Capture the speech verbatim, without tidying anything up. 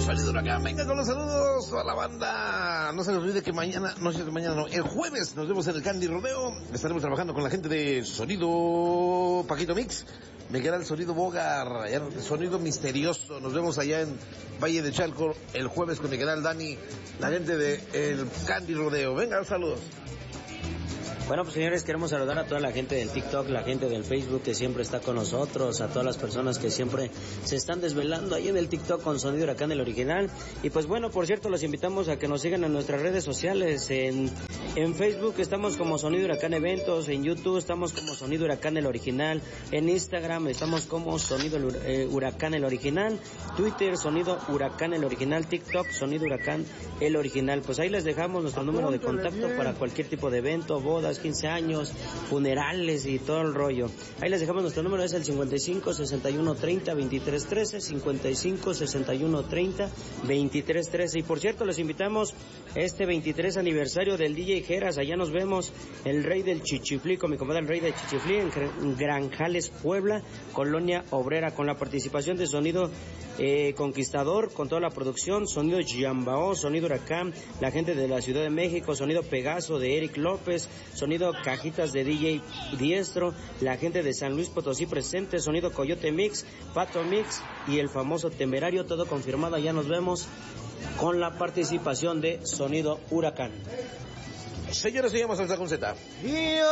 Sonido Huracán. Venga con los saludos a la banda. No se les olvide que mañana, no sé, mañana no, el jueves nos vemos en el Candy Rodeo. Estaremos trabajando con la gente de Sonido Paquito Mix. Me queda el Sonido Bogar, el Sonido Misterioso. Nos vemos allá en Valle de Chalco el jueves con Miguel Dani, la gente de el Candy Rodeo. Venga, saludos. Bueno, pues señores, queremos saludar a toda la gente del TikTok, la gente del Facebook que siempre está con nosotros, a todas las personas que siempre se están desvelando ahí en el TikTok con Sonido Huracán, el original. Y pues bueno, por cierto, los invitamos a que nos sigan en nuestras redes sociales. En, en Facebook estamos como Sonido Huracán Eventos, en YouTube estamos como Sonido Huracán, el original, en Instagram estamos como Sonido eh, Huracán, el original, Twitter, Sonido Huracán, el original, TikTok, Sonido Huracán, el original. Pues ahí les dejamos nuestro número de contacto para cualquier tipo de evento, bodas, quince años, funerales y todo el rollo. Ahí les dejamos nuestro número, es el cincuenta y cinco, sesenta y uno, treinta, veintitrés trece, cincuenta y cinco, sesenta y uno, treinta, veintitrés trece. Y por cierto, les invitamos este veintitrés aniversario del D J Geras. Allá nos vemos, el rey del Chichiflí, con mi compadre el rey del Chichiflí, en Granjales, Puebla, Colonia Obrera, con la participación de Sonido eh, Conquistador, con toda la producción, Sonido Yambao, Sonido Huracán, la gente de la Ciudad de México, Sonido Pegaso de Eric López, Sonido Cajitas de D J Diestro, la gente de San Luis Potosí presente, Sonido Coyote Mix, Pato Mix y el famoso Temerario, todo confirmado. Ya nos vemos con la participación de Sonido Huracán. Señores, seguimos hasta con Z.